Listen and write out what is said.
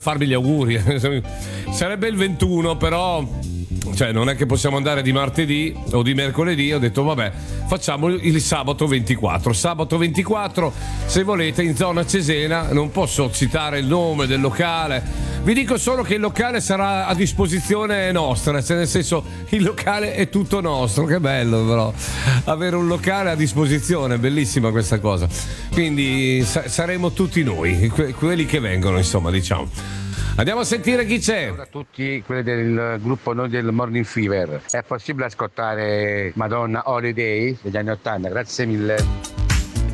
farmi gli auguri. Sarebbe il 21, però cioè non è che possiamo andare di martedì o di mercoledì. Ho detto vabbè, facciamo il sabato 24. Sabato 24, se volete, in zona Cesena. Non posso citare il nome del locale, vi dico solo che il locale sarà a disposizione nostra, cioè nel senso, il locale è tutto nostro. Che bello però avere un locale a disposizione, bellissima questa cosa. Quindi saremo tutti noi, quelli che vengono, insomma, diciamo. Andiamo a sentire chi c'è. Allora, a tutti quelli del gruppo noi del Morning Fever, è possibile ascoltare Madonna Holiday degli anni 80? Grazie mille.